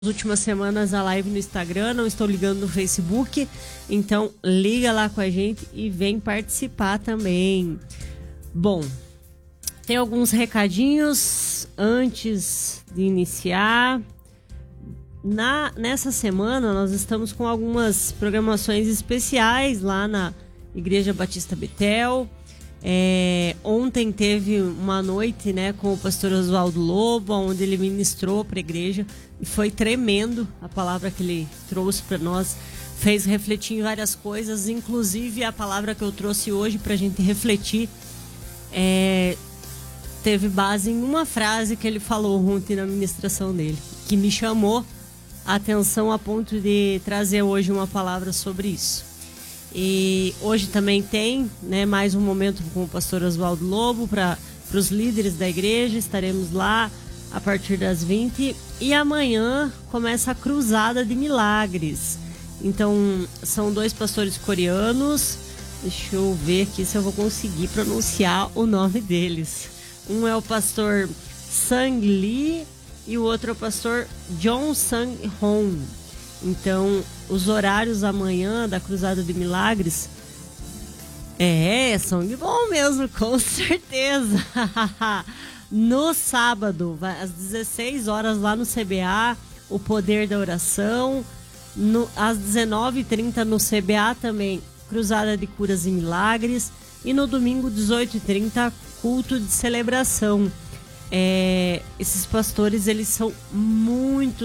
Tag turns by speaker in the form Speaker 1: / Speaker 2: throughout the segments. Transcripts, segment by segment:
Speaker 1: últimas semanas a live no Instagram, não estou ligando no Facebook, então liga lá com a gente e vem participar também. Bom, tem alguns recadinhos antes de iniciar. Nessa semana nós estamos com algumas programações especiais lá na Igreja Batista Betel. Ontem teve uma noite, né, com o pastor Oswaldo Lobo, onde ele ministrou para a igreja e foi tremendo a palavra que ele trouxe para nós, fez refletir em várias coisas, inclusive a palavra que eu trouxe hoje para a gente refletir teve base em uma frase que ele falou ontem na ministração dele, que me chamou a atenção a ponto de trazer hoje uma palavra sobre isso. E hoje também tem, né, mais um momento com o pastor Oswaldo Lobo para os líderes da igreja. Estaremos lá a partir das 20 e amanhã começa a Cruzada de Milagres. Então são dois pastores coreanos. Deixa eu ver aqui se eu vou conseguir pronunciar o nome deles. Um é o pastor Sang Lee e o outro é o pastor John Sang Hong. Então, os horários amanhã da Cruzada de Milagres são de bom mesmo, com certeza. No sábado, às 16 horas lá no CBA, o Poder da Oração. Às 19h30 no CBA também, Cruzada de Curas e Milagres. E no domingo, 18h30, culto de celebração. Esses pastores, eles são muito,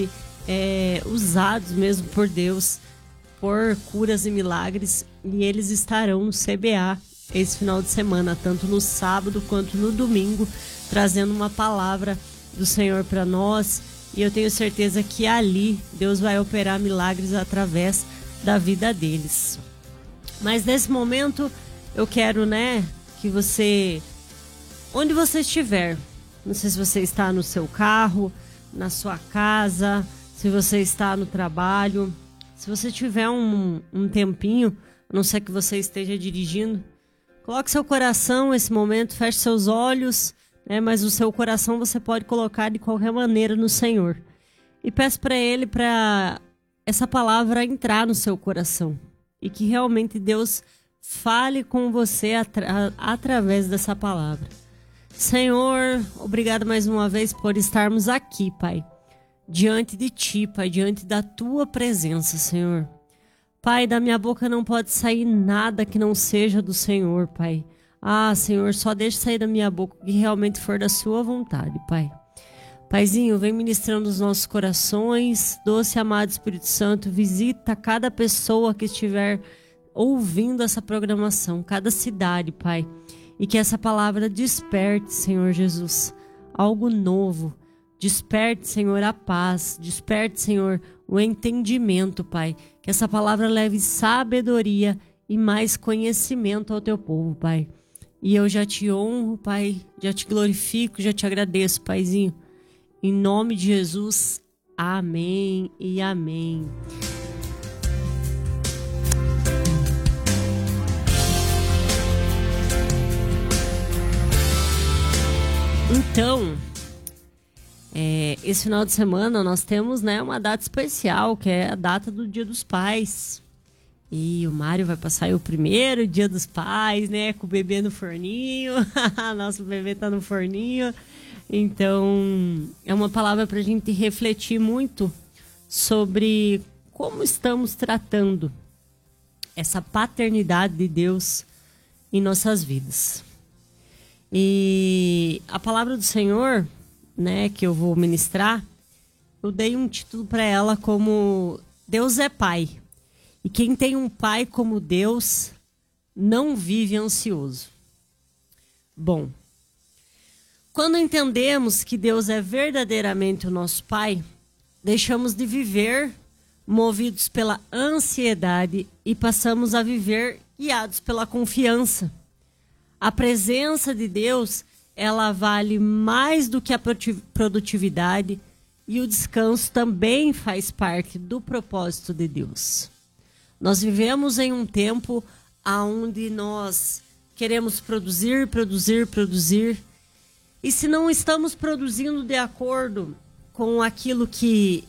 Speaker 1: usados mesmo por Deus por curas e milagres, e eles estarão no CBA esse final de semana, tanto no sábado quanto no domingo, trazendo uma palavra do Senhor para nós, e eu tenho certeza que ali Deus vai operar milagres através da vida deles. Mas nesse momento eu quero, que você, onde você estiver, não sei se você está no seu carro, na sua casa, se você está no trabalho, se você tiver um tempinho, a não ser que você esteja dirigindo, coloque seu coração nesse momento, feche seus olhos, mas o seu coração você pode colocar de qualquer maneira no Senhor. E peça para Ele para essa palavra entrar no seu coração. E que realmente Deus fale com você através dessa palavra. Senhor, obrigado mais uma vez por estarmos aqui, Pai. Diante de Ti, Pai, diante da Tua presença, Senhor. Pai, da minha boca não pode sair nada que não seja do Senhor, Pai. Ah, Senhor, só deixe sair da minha boca o que realmente for da Sua vontade, Pai. Paizinho, vem ministrando os nossos corações. Doce amado Espírito Santo, visita cada pessoa que estiver ouvindo essa programação, cada cidade, Pai. E que essa palavra desperte, Senhor Jesus, algo novo. Desperte, Senhor, a paz. Desperte, Senhor, o entendimento, Pai. Que essa palavra leve sabedoria e mais conhecimento ao Teu povo, Pai. E eu já Te honro, Pai. Já Te glorifico, já Te agradeço, Paizinho. Em nome de Jesus, amém e amém. Então, esse final de semana nós temos, uma data especial, que é a data do Dia dos Pais. E o Mário vai passar o primeiro Dia dos Pais, com o bebê no forninho. Nosso bebê tá no forninho. Então, é uma palavra para a gente refletir muito sobre como estamos tratando essa paternidade de Deus em nossas vidas. E a palavra do Senhor, que eu vou ministrar, eu dei um título para ela como Deus é Pai. E quem tem um pai como Deus não vive ansioso. Bom, quando entendemos que Deus é verdadeiramente o nosso Pai, deixamos de viver movidos pela ansiedade e passamos a viver guiados pela confiança. A presença de Deus, ela vale mais do que a produtividade, e o descanso também faz parte do propósito de Deus. Nós vivemos em um tempo onde nós queremos produzir, e se não estamos produzindo de acordo com aquilo que